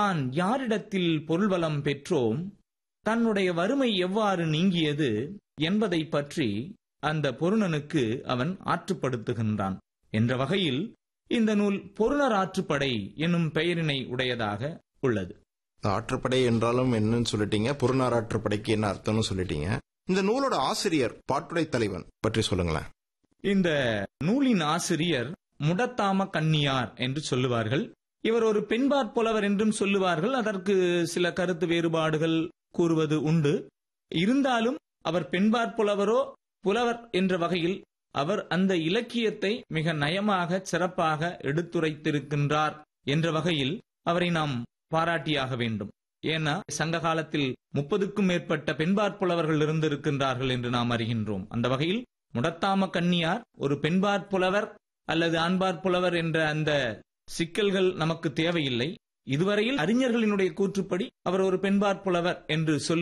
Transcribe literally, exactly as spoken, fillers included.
தான் யாரிடத்தில் பொருள்வளம் பெற்றோம், தன்னுடைய வறுமை எவ்வாறு நீங்கியது என்பதை பற்றி அந்த பொருணனுக்கு அவன் ஆற்றுப்படுத்துகின்றான். என்ற வகையில் இந்த நூல் பொருணர் ஆற்றுப்படை என்னும் பெயரினை உடையதாக உள்ளது. ஆற்றுப்படை என்றாலும் என்னன்னு சொல்லிட்டீங்க, பொருணர் ஆற்றுப்படைக்கு என்ன அர்த்தம்னு சொல்லிட்டீங்க. இந்த நூலோட ஆசிரியர், பாட்டுடை தலைவன் பற்றி சொல்லுங்களேன். இந்த நூலின் ஆசிரியர் முடத்தாம கன்னியார் என்று சொல்லுவார்கள். இவர் ஒரு பெண்பாற் புலவர் என்றும் சொல்லுவார்கள். அதற்கு சில கருத்து வேறுபாடுகள் கூறுவது உண்டு. இருந்தாலும் அவர் பெண்பாற் புலவரோ புலவர் என்ற வகையில் அவர் அந்த இலக்கியத்தை மிக நயமாக சிறப்பாக எடுத்துரைத்திருக்கின்றார் என்ற வகையில் அவரை நாம் பாராட்டியாக வேண்டும். ஏன்னா சங்க காலத்தில் முப்பதுக்கும் மேற்பட்ட பெண்பாற் புலவர்கள் இருந்திருக்கின்றார்கள் என்று நாம் அறிகின்றோம். அந்த வகையில் முடத்தாம கன்னியார் ஒரு பெண்பாற் புலவர் அல்லது ஆண்பாற் புலவர் என்ற அந்த சிக்கல்கள் நமக்கு தேவையில்லை. இதுவரையில் அறிஞர்களினுடைய கூற்றுப்படி அவர் ஒரு பெண்பாற் புலவர் என்று சொல்லி